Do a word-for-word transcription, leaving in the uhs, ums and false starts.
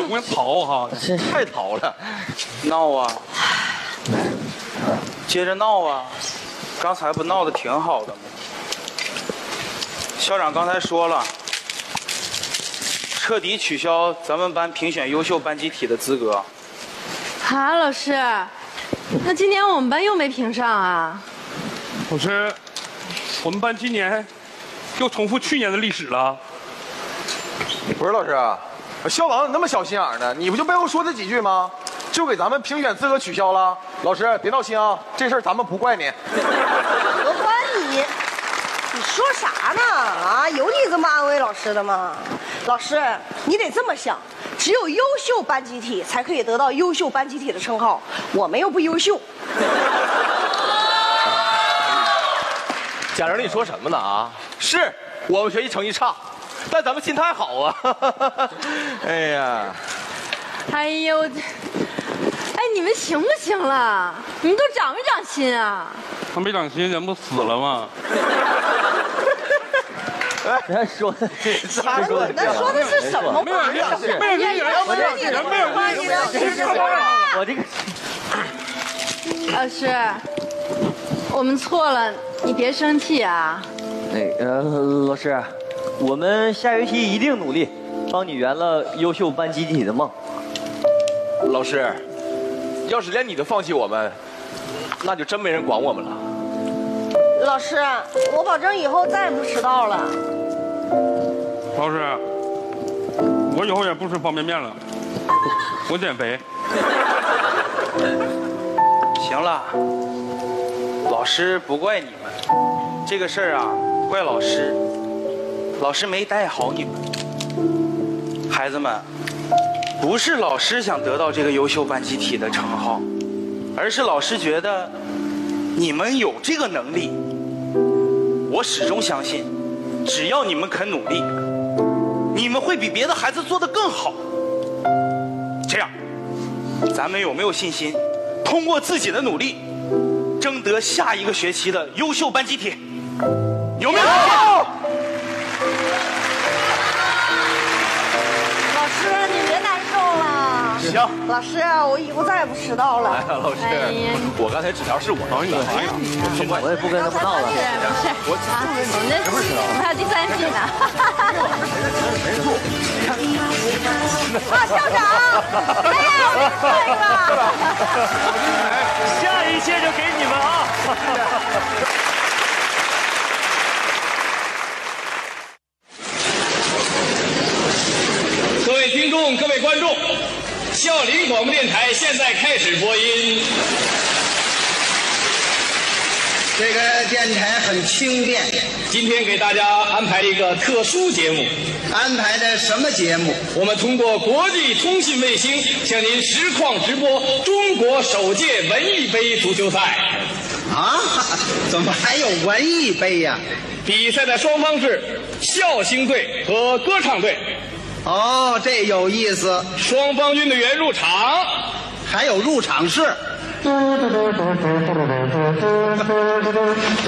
我跟逃哈，太逃了， 闹啊！接着闹啊！刚才不闹得挺好的吗？校长刚才说了，彻底取消咱们班评选优秀班集体的资格。 啊，老师，那今年我们班又没评上啊？ 老师，我们班今年又重复去年的历史了。 不是老师，校长怎么那么小心眼呢？你不就背后说这几句吗？就给咱们评选资格取消了。老师别闹心啊，这事儿咱们不怪你。 我管你，你说啥呢？啊，有你这么安慰老师的吗？老师，你得这么想，只有优秀班集体才可以得到优秀班集体的称号，我们又不优秀。 贾玲，你说什么呢啊？是我们学习成绩差，但咱们心态好啊。哎呀， 哎呦，哎，你们行不行了？你们都长没长心啊？ 他没长心，人不死了吗？ 人说的， 啥说那说的是什么话？ 没有人长心，没有人长心，人没有人长心。 我这个老师，我们错了，你别生气啊。 那呃，老师，我们下学期一定努力，帮你圆了优秀班集体的梦。 老师，要是连你都放弃我们，那就真没人管我们了。 老师，我保证以后再也不迟到了。 老师，我以后也不吃方便面了，我减肥。 行了，老师不怪你们，这个事儿啊，怪老师，老师没带好你们。孩子们，不是老师想得到这个优秀班集体的称号，而是老师觉得你们有这个能力。我始终相信，只要你们肯努力，你们会比别的孩子做得更好。这样，咱们有没有信心，通过自己的努力，争得下一个学期的优秀班集体？有没有？ 老师，你别难受了。 行， 老师，我以后再也不迟到了。 哎呀，老师，我刚才纸条是我弄的，哎呀， 我也不跟他们闹了。 是不是？我啊，我们这我们还有第三季呢。 啊，校长，哎呀，我们错一个。 下一届就给你们啊！ 各位听众，各位观众，孝陵广播电台现在开始播音。 这个电台很轻便， 今天给大家安排了一个特殊节目。 安排的什么节目？ 我们通过国际通信卫星向您实况直播中国首届文艺杯足球赛。 啊？怎么还有文艺杯呀？ 比赛的双方是孝兴队和歌唱队。 哦，这有意思。 双方运动员入场， 还有入场式。